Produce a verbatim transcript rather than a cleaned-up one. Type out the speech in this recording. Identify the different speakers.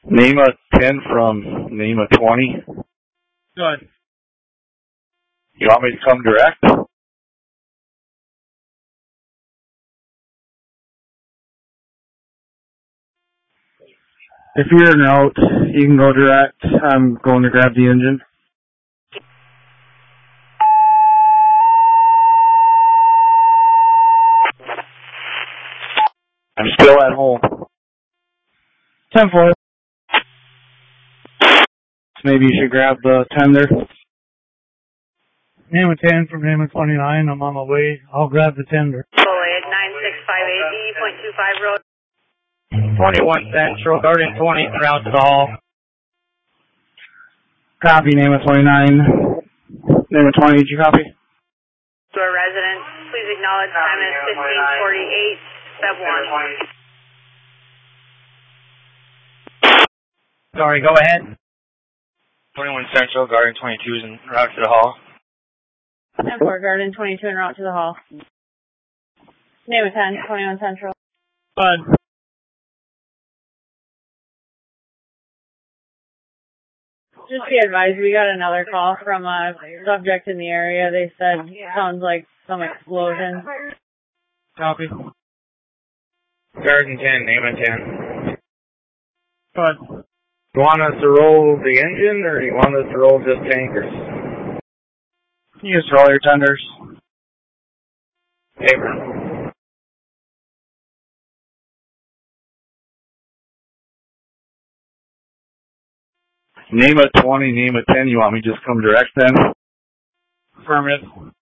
Speaker 1: Name a ten from name a twenty.
Speaker 2: Good.
Speaker 1: You want me to come direct?
Speaker 2: If you're en route, you can go direct. I'm going to grab the engine.
Speaker 1: I'm still at home.
Speaker 2: ten four. Maybe you should grab the tender.
Speaker 3: Name a ten from name a twenty-nine. I'm on my way. I'll grab the tender.
Speaker 4: Bullet nine six five eight D point two five road.
Speaker 5: twenty-one Central, Garden twenty, route to the hall.
Speaker 2: Copy, name a twenty-nine. Name a twenty, did you copy?
Speaker 4: To a resident, please acknowledge time is fifteen forty-eight, sub one.
Speaker 5: Sorry, go ahead. twenty-one Central, Garden twenty-two is en route to the hall.
Speaker 4: ten four, Garden twenty-two en route to the hall. Name a ten, twenty-one Central.
Speaker 2: Bud.
Speaker 4: Just be advised, we got another call from a subject in the area. They said it sounds like some explosion.
Speaker 2: Copy.
Speaker 5: Garden ten, name a ten.
Speaker 2: Bud.
Speaker 5: You want us to roll the engine, or you want us to roll just tankers?
Speaker 2: You just roll your tenders.
Speaker 5: Paper.
Speaker 1: Name a twenty, name a ten. You want me to just come direct then?
Speaker 2: Affirmative.